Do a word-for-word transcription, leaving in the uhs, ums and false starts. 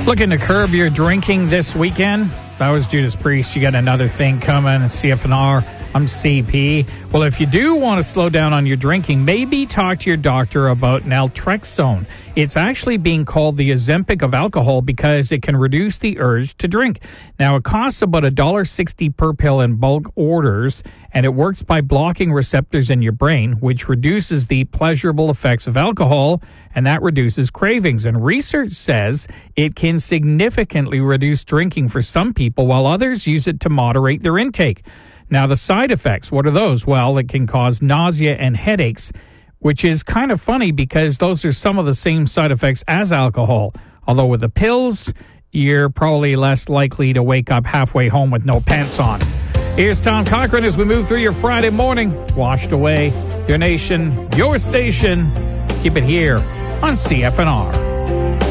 Looking to curb your drinking this weekend? That was Judas Priest. You got another thing coming, C F N R. I'm C P. Well, if you do want to slow down on your drinking, maybe talk to your doctor about naltrexone. It's actually being called the Ozempic of alcohol because it can reduce the urge to drink. Now, it costs about one dollar sixty per pill in bulk orders, and it works by blocking receptors in your brain, which reduces the pleasurable effects of alcohol, and that reduces cravings. And research says it can significantly reduce drinking for some people, while others use it to moderate their intake. Now, the side effects, what are those? Well, it can cause nausea and headaches, which is kind of funny because those are some of the same side effects as alcohol. Although with the pills, you're probably less likely to wake up halfway home with no pants on. Here's Tom Cochran as we move through your Friday morning. Washed away, your nation, your station. Keep it here on C F N R.